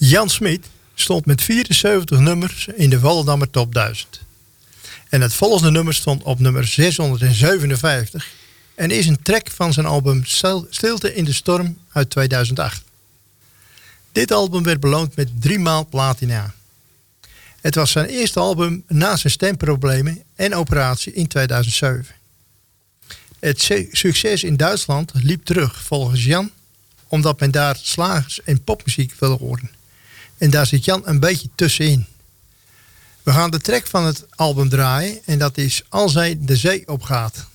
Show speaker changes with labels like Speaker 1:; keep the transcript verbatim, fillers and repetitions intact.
Speaker 1: Jan Smit stond met vierenzeventig nummers in de Volendammer Top duizend. En het volgende nummer stond op nummer zeshonderdzevenenvijftig en is een track van zijn album Stilte in de Storm uit tweeduizend acht. Dit album werd beloond met drie maal platina. Het was zijn eerste album na zijn stemproblemen en operatie in tweeduizend zeven. Het succes in Duitsland liep terug volgens Jan, omdat men daar slagers en popmuziek wil horen. En daar zit Jan een beetje tussenin. We gaan de track van het album draaien en dat is Als zij de zee opgaat.